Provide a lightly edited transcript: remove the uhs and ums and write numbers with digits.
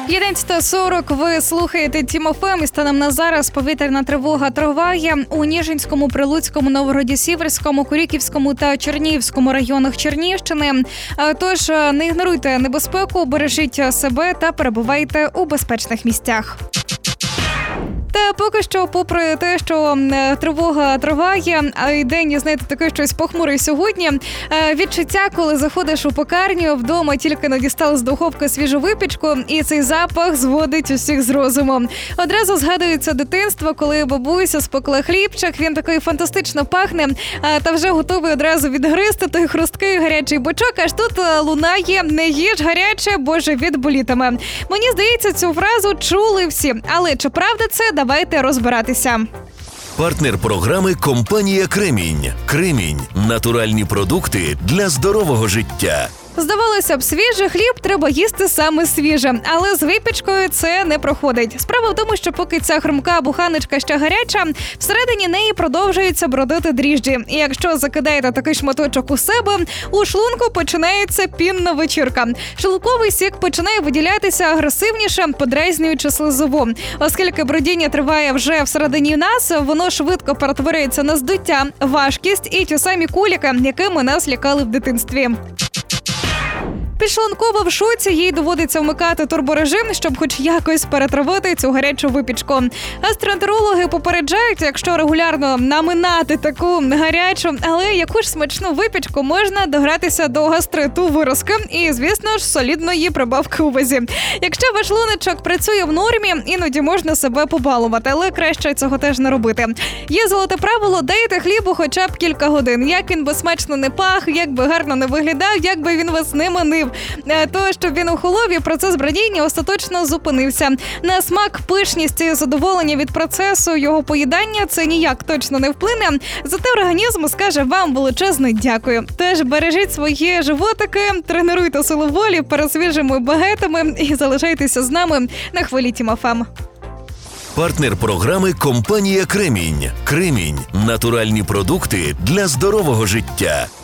11:40 ви слухаєте Тім ФМ, і станом на зараз повітряна тривога триває у Ніжинському, Прилуцькому, Новограді-Сіверському, Куріківському та Чернігівському районах Чернігівщини. Тож не ігноруйте небезпеку, бережіть себе та перебувайте у безпечних місцях. Та поки що, попри те, що тривога триває, а й день, знаєте, таке щось похмурий сьогодні, відчуття, коли заходиш у пекарню, вдома тільки не дістали з духовки свіжу випічку, і цей запах зводить усіх з розуму. Одразу згадується дитинство, коли бабуся спекла хлібчик, він такий фантастично пахне, та вже готовий одразу відгризти той хрусткий гарячий бочок, аж тут лунає «не їж гаряче, бо живіт болітиме». Мені здається, цю фразу чули всі, але чи правда це? Давайте розбиратися. Партнер програми – компанія «Кремінь». «Кремінь» – натуральні продукти для здорового життя. Здавалося б, свіжий хліб треба їсти саме свіже, але з випічкою це не проходить. Справа в тому, що поки ця хрумка буханочка ще гаряча, всередині неї продовжуються бродити дріжджі. І якщо закидаєте такий шматочок у себе, у шлунку починається пінна вечірка. Шлунковий сік починає виділятися агресивніше, подразнюючи слизову. Оскільки бродіння триває вже всередині нас, воно швидко перетворюється на здуття, важкість і ті самі куліки, якими нас лякали в дитинстві. Підшлункова в шоці, їй доводиться вмикати турборежим, щоб хоч якось перетравити цю гарячу випічку. Гастроентерологи попереджають, якщо регулярно наминати таку гарячу, але яку ж смачну випічку можна догратися до гастриту, виразки і, звісно ж, солідної прибавки у вазі. Якщо ваш шлуночок працює в нормі, іноді можна себе побалувати, але краще цього теж не робити. Є золоте правило – дайте хлібу хоча б кілька годин. Як він би смачно не пах, як би гарно не виглядав, як би він вас не манив. То, щоб він охолов, і процес бродіння остаточно зупинився. На смак, пишність і задоволення від процесу його поїдання це ніяк точно не вплине, зате організм скаже вам величезне дякую. Тож бережіть свої животики, тренуйте силу волі перед свіжими багетами і залишайтеся з нами на хвилі Тім ФМ. Партнер програми – компанія «Кремінь». «Кремінь» – натуральні продукти для здорового життя.